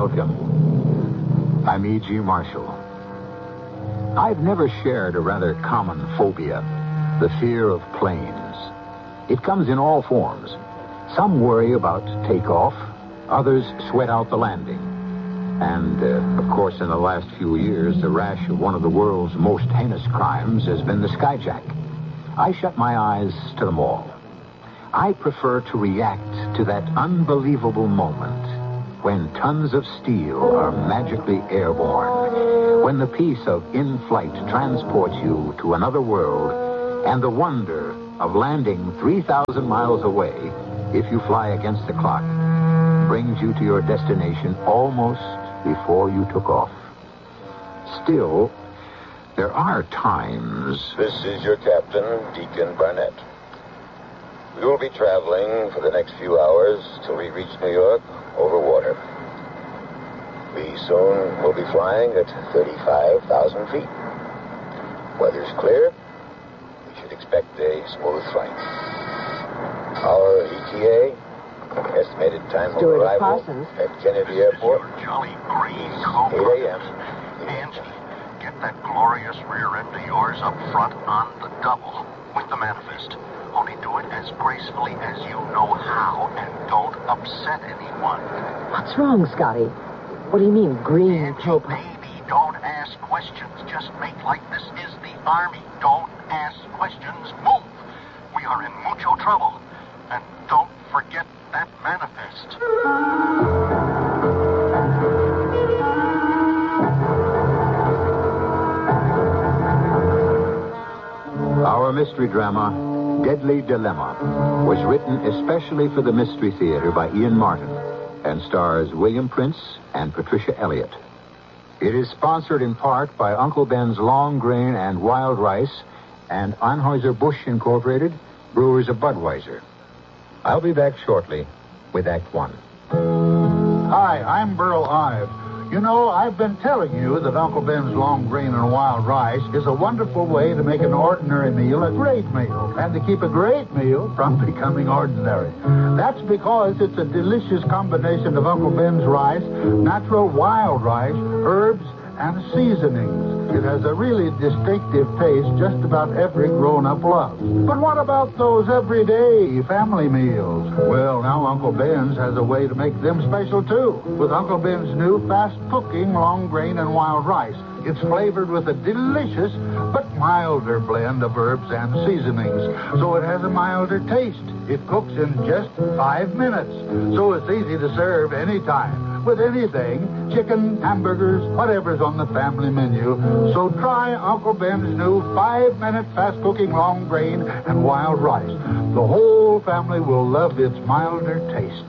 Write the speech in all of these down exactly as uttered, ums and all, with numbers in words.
Welcome. I'm E G. Marshall. I've never shared a rather common phobia, the fear of planes. It comes in all forms. Some worry about takeoff, others sweat out the landing. And, uh, of course, in the last few years, the rash of one of the world's most heinous crimes has been the skyjack. I shut my eyes to them all. I prefer to react to that unbelievable moment when tons of steel are magically airborne, when the peace of in-flight transports you to another world, and the wonder of landing three thousand miles away, if you fly against the clock, brings you to your destination almost before you took off. Still, there are times... This is your captain, Deacon Barnett. We will be traveling for the next few hours till we reach New York over water. We soon will be flying at thirty-five thousand feet. Weather's clear. We should expect a smooth flight. Our E T A, estimated time of Stewart arrival Parsons. at Kennedy Airport, Jolly green Cobra. eight a.m. Angie, get that glorious rear end of yours up front on the double with the manifest. Only do it as gracefully as you know how, and don't upset anyone. What's wrong, Scotty? What do you mean, green Angie, Cobra? baby, don't ask questions. Just make like this is the Army. Don't ask questions. Move. We are in mucho trouble. And don't forget that manifest. Our mystery drama, Deadly Dilemma, was written especially for the Mystery Theater by Ian Martin and stars William Prince and Patricia Elliott. It is sponsored in part by Uncle Ben's Long Grain and Wild Rice and Anheuser-Busch Incorporated, brewers of Budweiser. I'll be back shortly with Act One. Hi, I'm Burl Ives. You know, I've been telling you that Uncle Ben's Long Grain and Wild Rice is a wonderful way to make an ordinary meal a great meal, and to keep a great meal from becoming ordinary. That's because it's a delicious combination of Uncle Ben's rice, natural wild rice, herbs, and seasonings. It has a really distinctive taste just about every grown-up loves. But what about those everyday family meals? Well, now Uncle Ben's has a way to make them special, too, with Uncle Ben's new fast-cooking long grain and wild rice. It's flavored with a delicious but milder blend of herbs and seasonings, so it has a milder taste. It cooks in just five minutes, so it's easy to serve anytime, with anything, chicken, hamburgers, whatever's on the family menu. So try Uncle Ben's new five-minute fast-cooking long grain and wild rice. The whole family will love its milder taste.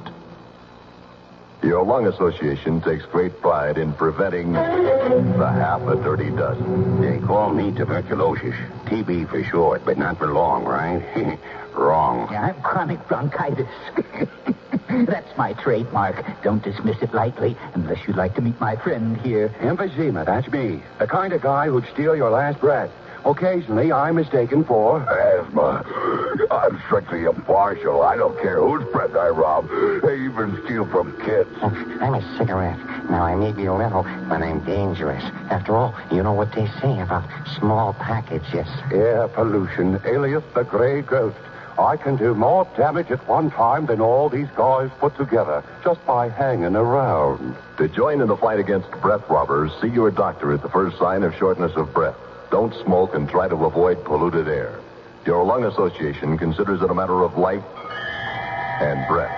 Your Lung Association takes great pride in preventing the half a dirty dozen. They call me tuberculosis. T B for short, but not for long, right? Wrong. Yeah, I'm chronic bronchitis. That's my trademark. Don't dismiss it lightly, unless you'd like to meet my friend here. Emphysema, that's me. The kind of guy who'd steal your last breath. Occasionally, I'm mistaken for... Asthma. I'm strictly impartial. I don't care whose breath I rob. I even steal from kids. I'm a cigarette. Now, I may be a little, but I'm dangerous. After all, you know what they say about small packages. Air pollution, alias the gray ghost. I can do more damage at one time than all these guys put together, just by hanging around. To join in the fight against breath robbers, see your doctor at the first sign of shortness of breath. Don't smoke and try to avoid polluted air. Your Lung Association considers it a matter of life and breath.